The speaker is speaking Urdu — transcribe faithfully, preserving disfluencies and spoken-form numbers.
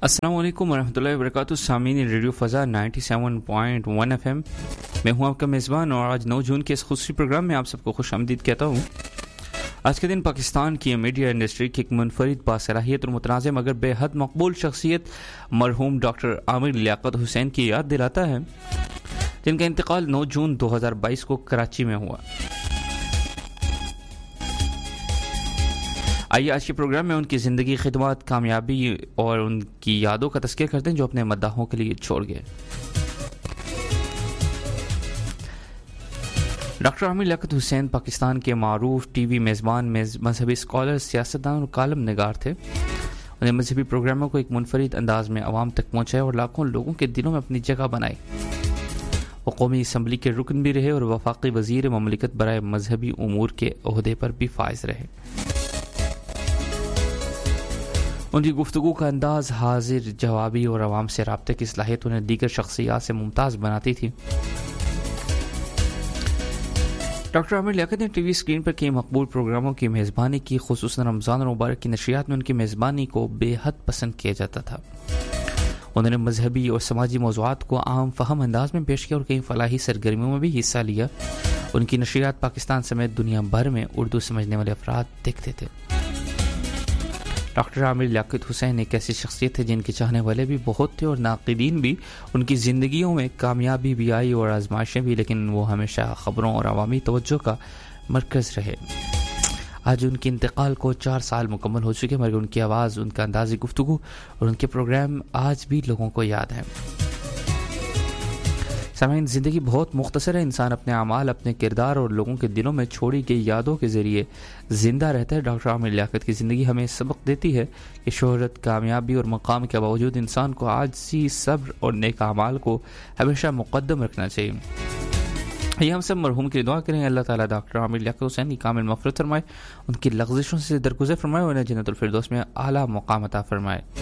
السلام علیکم ورحمۃ اللہ وبرکاتہ. سامعین ریڈیو فضا ninety seven point one F M میں ہوں آپ کا میزبان، اور آج نو جون کے اس خصوصی پروگرام میں آپ سب کو خوش آمدید کہتا ہوں. آج کے دن پاکستان کی میڈیا انڈسٹری کی ایک منفرد باصلاحیت اور متنازع مگر بے حد مقبول شخصیت مرحوم ڈاکٹر عامر لیاقت حسین کی یاد دلاتا ہے، جن کا انتقال نو جون دو ہزار بائیس کو کراچی میں ہوا. آئیے آج کے پروگرام میں ان کی زندگی، خدمات، کامیابی اور ان کی یادوں کا تذکرہ کرتے ہیں جو اپنے مداحوں کے لیے چھوڑ گئے. ڈاکٹر عامر لیاقت حسین پاکستان کے معروف ٹی وی میزبان، مذہبی اسکالر، سیاستدان اور کالم نگار تھے. انہیں مذہبی پروگراموں کو ایک منفرد انداز میں عوام تک پہنچایا اور لاکھوں لوگوں کے دلوں میں اپنی جگہ بنائی. وہ قومی اسمبلی کے رکن بھی رہے اور وفاقی وزیر مملکت برائے مذہبی امور کے عہدے پر بھی فائز رہے. ان کی گفتگو کا انداز حاضر جوابی اور عوام سے رابطے کی صلاحیت انہیں دیگر شخصیات سے ممتاز بناتی تھی. ڈاکٹر عامر لیاقت نے ٹی وی اسکرین پر کئی مقبول پروگراموں کی میزبانی کی. خصوصاً رمضان اور مبارک کی نشریات میں ان کی میزبانی کو بے حد پسند کیا جاتا تھا. انہوں نے مذہبی اور سماجی موضوعات کو عام فہم انداز میں پیش کیا اور کئی فلاحی سرگرمیوں میں بھی حصہ لیا. ان کی نشریات پاکستان سمیت دنیا بھر میں اردو سمجھنے والے افراد دیکھتے تھے. ڈاکٹر عامر لیاقت حسین ایک ایسی شخصیت ہے جن کے چاہنے والے بھی بہت تھے اور ناقدین بھی. ان کی زندگیوں میں کامیابی بھی آئی اور آزمائشیں بھی، لیکن وہ ہمیشہ خبروں اور عوامی توجہ کا مرکز رہے. آج ان کے انتقال کو چار سال مکمل ہو چکے، مگر ان کی آواز، ان کا انداز گفتگو اور ان کے پروگرام آج بھی لوگوں کو یاد ہیں. سامعین، زندگی بہت مختصر ہے. انسان اپنے اعمال، اپنے کردار اور لوگوں کے دلوں میں چھوڑی گئی یادوں کے ذریعے زندہ رہتا ہے. ڈاکٹر عامر لیاقت کی زندگی ہمیں سبق دیتی ہے کہ شہرت، کامیابی اور مقام کے باوجود انسان کو عاجزی، صبر اور نیک اعمال کو ہمیشہ مقدم رکھنا چاہیے. یہ ہم سب مرحوم کی دعا کریں. اللہ تعالیٰ ڈاکٹر عامر لیاقت حسین کی کامل مغفرت فرمائے، ان کی لغزشوں سے درگزر فرمائے اور انہیں جنت الفردوس میں اعلیٰ مقام عطا فرمائے.